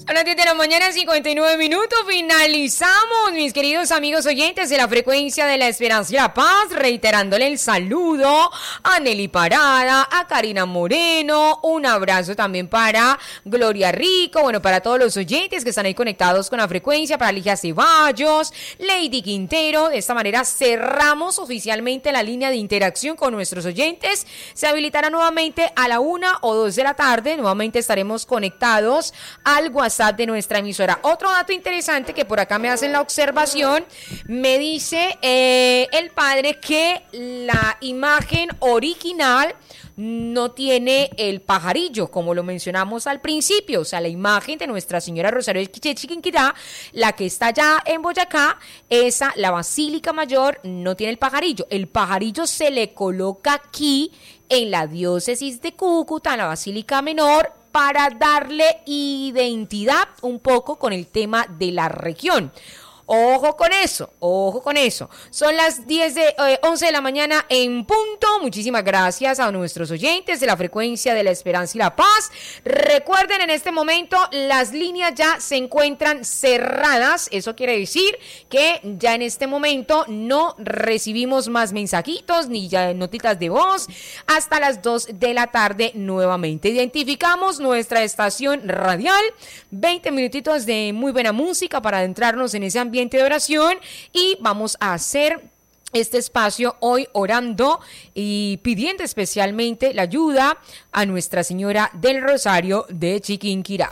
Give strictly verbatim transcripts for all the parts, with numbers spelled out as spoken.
A las diez de la mañana, cincuenta y nueve minutos, finalizamos, mis queridos amigos oyentes de la frecuencia de la Esperanza y la Paz, reiterándole el saludo a Nelly Parada, a Karina Moreno, un abrazo también para Gloria Rico, bueno, para todos los oyentes que están ahí conectados con la frecuencia, para Ligia Ceballos, Lady Quintero. De esta manera cerramos oficialmente la línea de interacción con nuestros oyentes. Se habilitará nuevamente a la una o dos de la tarde, nuevamente estaremos conectados al WhatsApp de nuestra emisora. Otro dato interesante que por acá me hacen la observación, me dice eh, el padre que la imagen original no tiene el pajarillo, como lo mencionamos al principio. O sea, la imagen de Nuestra Señora Rosario de Chiquinquirá, la que está allá en Boyacá, esa, la Basílica Mayor, no tiene el pajarillo. El pajarillo se le coloca aquí en la diócesis de Cúcuta, en la Basílica Menor, para darle identidad un poco con el tema de la región. Ojo con eso, ojo con eso. Son las diez de, eh, once de la mañana en punto. Muchísimas gracias a nuestros oyentes de la frecuencia de la Esperanza y la Paz. Recuerden, en este momento las líneas ya se encuentran cerradas. Eso quiere decir que ya en este momento no recibimos más mensajitos ni ya notitas de voz hasta las dos de la tarde nuevamente. Identificamos nuestra estación radial. veinte minutitos de muy buena música para adentrarnos en ese ambiente de oración, y vamos a hacer este espacio hoy orando y pidiendo especialmente la ayuda a Nuestra Señora del Rosario de Chiquinquirá.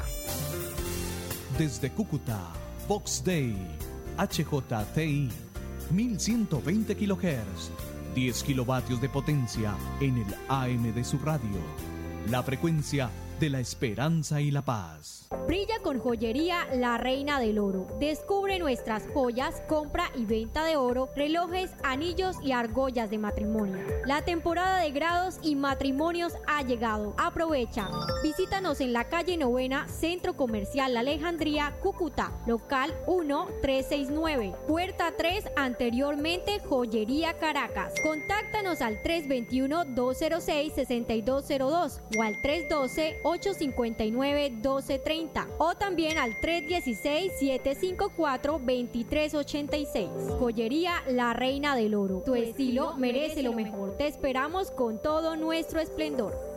Desde Cúcuta, Vox Day, H J T I, mil ciento veinte kilohertz, diez kilovatios de potencia en el A M de su radio. La frecuencia de la Esperanza y la Paz. Brilla con Joyería La Reina del Oro. Descubre nuestras joyas, compra y venta de oro, relojes, anillos y argollas de matrimonio. La temporada de grados y matrimonios ha llegado. Aprovecha. Visítanos en la calle Novena, Centro Comercial La Alejandría, Cúcuta, local uno tres seis nueve, puerta tres, anteriormente Joyería Caracas. Contáctanos al tres dos uno, dos cero seis, seis dos cero dos o al tres uno dos, ocho cinco nueve, uno dos tres cero o también al tres uno seis, siete cinco cuatro, dos tres ocho seis. Joyería La Reina del Oro. Tu estilo merece lo mejor. Te esperamos con todo nuestro esplendor.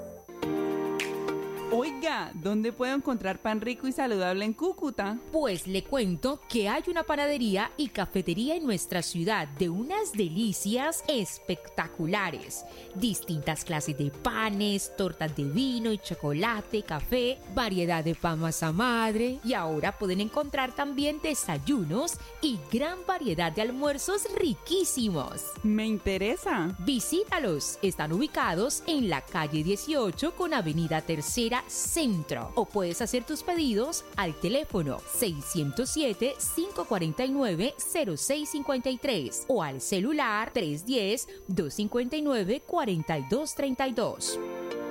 Oiga, ¿dónde puedo encontrar pan rico y saludable en Cúcuta? Pues le cuento que hay una panadería y cafetería en nuestra ciudad de unas delicias espectaculares. Distintas clases de panes, tortas de vino y chocolate, café, variedad de pan masa madre, y ahora pueden encontrar también desayunos y gran variedad de almuerzos riquísimos. Me interesa. Visítalos. Están ubicados en la calle dieciocho con avenida Tercera Centro, o puedes hacer tus pedidos al teléfono seis cero siete, cinco cuatro nueve, cero seis cinco tres o al celular tres uno cero, dos cinco nueve, cuatro dos tres dos.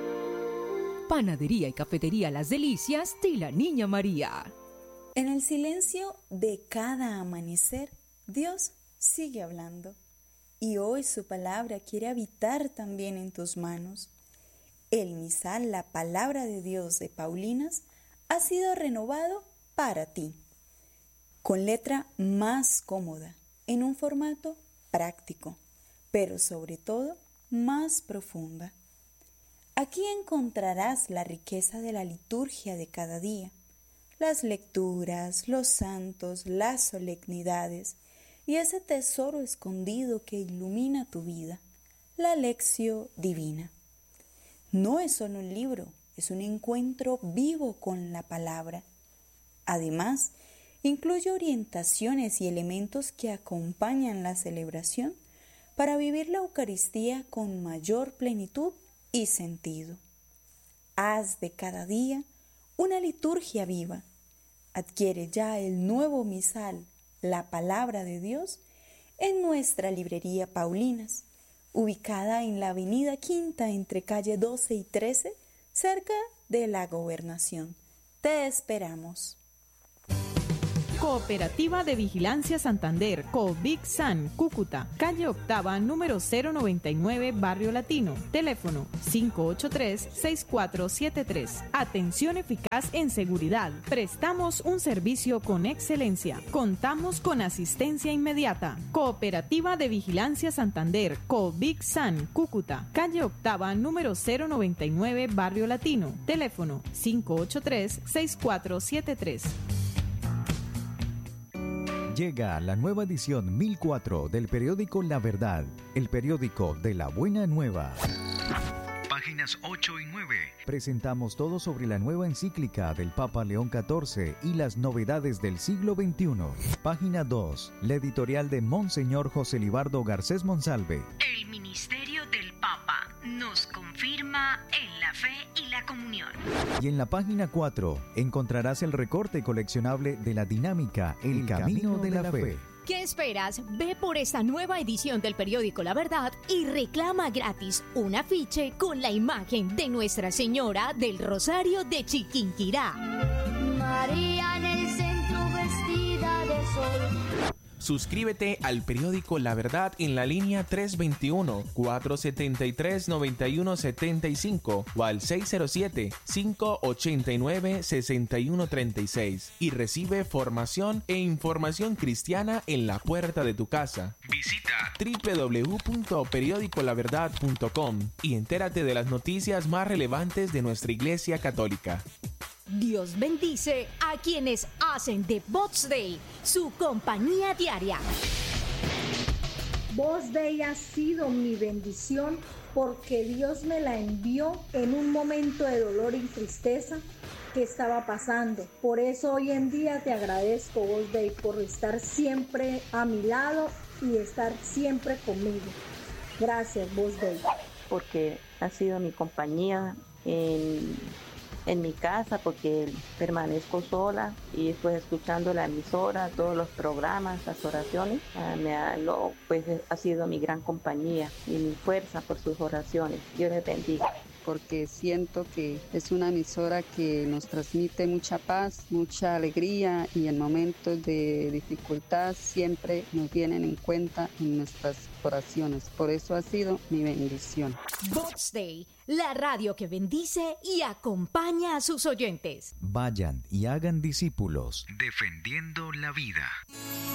Panadería y cafetería Las Delicias de la Niña María. En el silencio de cada amanecer, Dios sigue hablando, y hoy su palabra quiere habitar también en tus manos. El misal, la palabra de Dios de Paulinas, ha sido renovado para ti, con letra más cómoda, en un formato práctico, pero sobre todo más profunda. Aquí encontrarás la riqueza de la liturgia de cada día, las lecturas, los santos, las solemnidades y ese tesoro escondido que ilumina tu vida, la lección divina. No es solo un libro, es un encuentro vivo con la palabra. Además, incluye orientaciones y elementos que acompañan la celebración para vivir la Eucaristía con mayor plenitud y sentido. Haz de cada día una liturgia viva. Adquiere ya el nuevo misal, la palabra de Dios, en nuestra librería Paulinas, ubicada en la avenida Quinta entre calle doce y trece, cerca de la Gobernación. Te esperamos. Cooperativa de Vigilancia Santander, COVIC-SAN, Cúcuta, calle Octava, número cero noventa y nueve, Barrio Latino. Teléfono cinco ocho tres, seis cuatro siete tres. Atención eficaz en seguridad. Prestamos un servicio con excelencia. Contamos con asistencia inmediata. Cooperativa de Vigilancia Santander, COVIC-SAN, Cúcuta, calle Octava, número cero noventa y nueve, Barrio Latino. Teléfono cinco ocho tres, seis cuatro siete tres. Llega la nueva edición mil cuatro del periódico La Verdad, el periódico de la buena nueva. Páginas ocho y nueve. Presentamos todo sobre la nueva encíclica del Papa León catorce y las novedades del siglo veintiuno. Página dos. La editorial de Monseñor José Libardo Garcés Monsalve. El ministerio del Papa nos confirma en la fe y la comunión. Y en la página cuatro encontrarás el recorte coleccionable de la dinámica El, el Camino, Camino de, de la, la Fe. ¿Qué esperas? Ve por esta nueva edición del periódico La Verdad y reclama gratis un afiche con la imagen de Nuestra Señora del Rosario de Chiquinquirá. María en el centro vestida de sol. Suscríbete al periódico La Verdad en la línea tres veintiuno, cuatro setenta y tres, noventa y uno setenta y cinco o al seis cero siete, cinco ochenta y nueve, sesenta y uno treinta y seis y recibe formación e información cristiana en la puerta de tu casa. Visita doble u doble u doble u punto periódico la verdad punto com y entérate de las noticias más relevantes de nuestra Iglesia Católica. Dios bendice a quienes hacen de Vox Day su compañía diaria. Vox Day ha sido mi bendición porque Dios me la envió en un momento de dolor y tristeza que estaba pasando. Por eso hoy en día te agradezco, Vox Day, por estar siempre a mi lado y estar siempre conmigo. Gracias, Vox Day. Porque ha sido mi compañía en... en mi casa, porque permanezco sola y pues escuchando la emisora, todos los programas, las oraciones, uh, me ha, lo, pues ha sido mi gran compañía y mi fuerza por sus oraciones. Dios les bendiga. Porque siento que es una emisora que nos transmite mucha paz, mucha alegría y en momentos de dificultad siempre nos tienen en cuenta en nuestras oraciones. Por eso ha sido mi bendición. Vox Day, la radio que bendice y acompaña a sus oyentes. Vayan y hagan discípulos, defendiendo la vida.